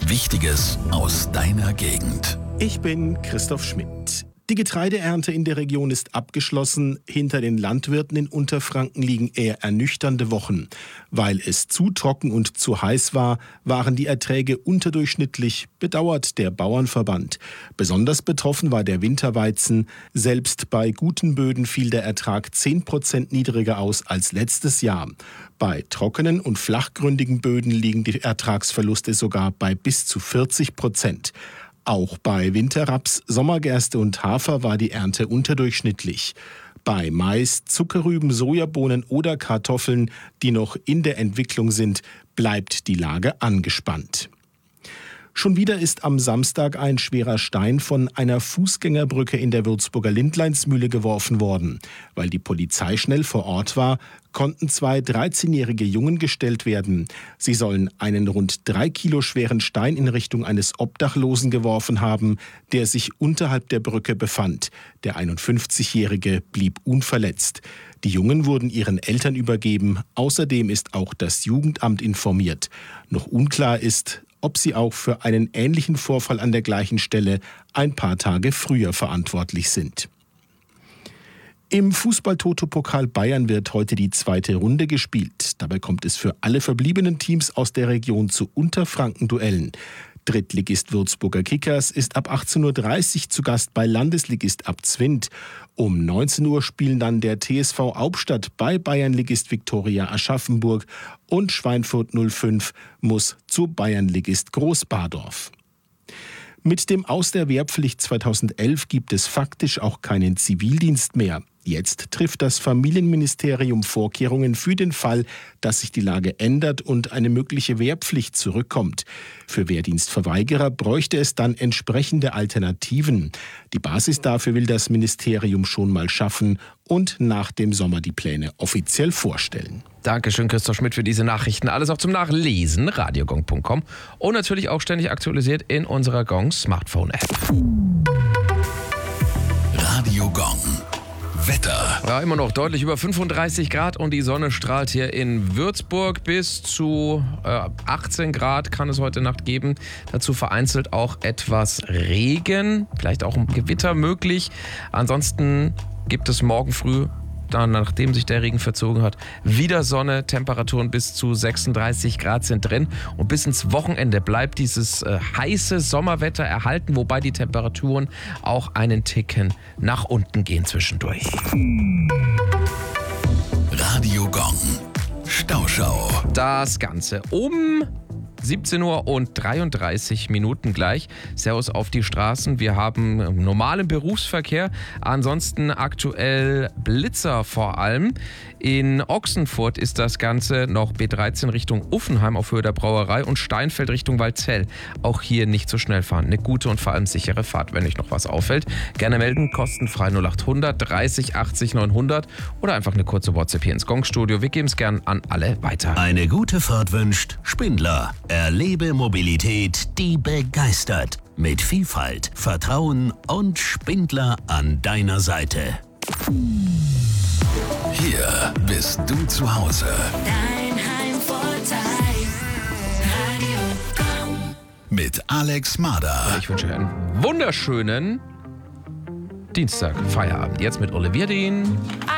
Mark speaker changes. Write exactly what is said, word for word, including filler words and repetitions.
Speaker 1: Wichtiges aus deiner Gegend.
Speaker 2: Ich bin Christoph Schmidt. Die Getreideernte in der Region ist abgeschlossen. Hinter den Landwirten in Unterfranken liegen eher ernüchternde Wochen. Weil es zu trocken und zu heiß war, waren die Erträge unterdurchschnittlich, bedauert der Bauernverband. Besonders betroffen war der Winterweizen. Selbst bei guten Böden fiel der Ertrag zehn Prozent niedriger aus als letztes Jahr. Bei trockenen und flachgründigen Böden liegen die Ertragsverluste sogar bei bis zu vierzig Prozent. Auch bei Winterraps, Sommergerste und Hafer war die Ernte unterdurchschnittlich. Bei Mais, Zuckerrüben, Sojabohnen oder Kartoffeln, die noch in der Entwicklung sind, bleibt die Lage angespannt. Schon wieder ist am Samstag ein schwerer Stein von einer Fußgängerbrücke in der Würzburger Lindleinsmühle geworfen worden. Weil die Polizei schnell vor Ort war, konnten zwei dreizehnjährige Jungen gestellt werden. Sie sollen einen rund drei Kilo schweren Stein in Richtung eines Obdachlosen geworfen haben, der sich unterhalb der Brücke befand. Der einundfünfzigjährige blieb unverletzt. Die Jungen wurden ihren Eltern übergeben. Außerdem ist auch das Jugendamt informiert. Noch unklar ist, ob sie auch für einen ähnlichen Vorfall an der gleichen Stelle ein paar Tage früher verantwortlich sind. Im Fußball-Toto-Pokal Bayern wird heute die zweite Runde gespielt. Dabei kommt es für alle verbliebenen Teams aus der Region zu Unterfranken-Duellen. Drittligist Würzburger Kickers ist ab achtzehn Uhr dreißig zu Gast bei Landesligist Abzwind. Um neunzehn Uhr spielen dann der T S V Hauptstadt bei Bayernligist Viktoria Aschaffenburg und Schweinfurt null fünf muss zu Bayernligist Großbadorf. Mit dem Aus der Wehrpflicht zweitausendelf gibt es faktisch auch keinen Zivildienst mehr. Jetzt trifft das Familienministerium Vorkehrungen für den Fall, dass sich die Lage ändert und eine mögliche Wehrpflicht zurückkommt. Für Wehrdienstverweigerer bräuchte es dann entsprechende Alternativen. Die Basis dafür will das Ministerium schon mal schaffen und nach dem Sommer die Pläne offiziell vorstellen.
Speaker 3: Dankeschön, Christoph Schmidt, für diese Nachrichten. Alles auch zum Nachlesen, radiogong punkt com und natürlich auch ständig aktualisiert in unserer Gong Smartphone-App.
Speaker 1: Radio Gong. Wetter.
Speaker 3: Ja, immer noch deutlich über fünfunddreißig Grad und die Sonne strahlt hier in Würzburg. Bis zu äh, achtzehn Grad kann es heute Nacht geben. Dazu vereinzelt auch etwas Regen, vielleicht auch ein Gewitter möglich. Ansonsten gibt es morgen früh, dann, nachdem sich der Regen verzogen hat, wieder Sonne. Temperaturen bis zu sechsunddreißig Grad sind drin. Und bis ins Wochenende bleibt dieses äh, heiße Sommerwetter erhalten, wobei die Temperaturen auch einen Ticken nach unten gehen zwischendurch.
Speaker 1: Radio Gong. Stauschau.
Speaker 3: Das Ganze um siebzehn Uhr und dreiunddreißig Minuten gleich. Servus auf die Straßen. Wir haben normalen Berufsverkehr. Ansonsten aktuell Blitzer vor allem. In Ochsenfurt ist das Ganze noch B dreizehn Richtung Uffenheim auf Höhe der Brauerei und Steinfeld Richtung Waldzell. Auch hier nicht so schnell fahren. Eine gute und vor allem sichere Fahrt, wenn euch noch was auffällt. Gerne melden, kostenfrei null acht hundert dreißig achtzig neunhundert oder einfach eine kurze WhatsApp hier ins Gong-Studio. Wir geben es gern an alle weiter.
Speaker 4: Eine gute Fahrt wünscht Spindler. Erlebe Mobilität, die begeistert. Mit Vielfalt, Vertrauen und Spindler an deiner Seite.
Speaker 1: Hier bist du zu Hause.
Speaker 5: Dein Heimvorteil. Radio Gong.
Speaker 1: Mit Alex Mader.
Speaker 3: Ich wünsche euch einen wunderschönen Dienstag, Feierabend. Jetzt mit Olivier Dehn.